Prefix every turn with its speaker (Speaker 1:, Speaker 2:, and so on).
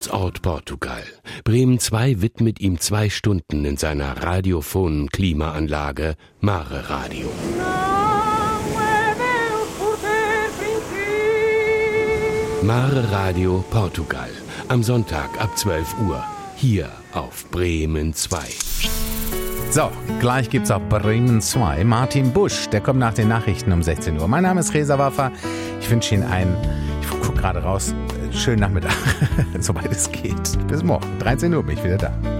Speaker 1: Lieblingsort Portugal. Bremen 2 widmet ihm 2 Stunden in seiner radiophonen Klimaanlage Mare Radio. Mare Radio Portugal. Am Sonntag ab 12 Uhr. Hier auf Bremen 2.
Speaker 2: So, gleich gibt's auch Bremen 2. Martin Busch, der kommt nach den Nachrichten um 16 Uhr. Mein Name ist Reza Waffa. Ich wünsche Ihnen ich gucke gerade raus, schönen Nachmittag, soweit es geht. Bis morgen, 13 Uhr bin ich wieder da.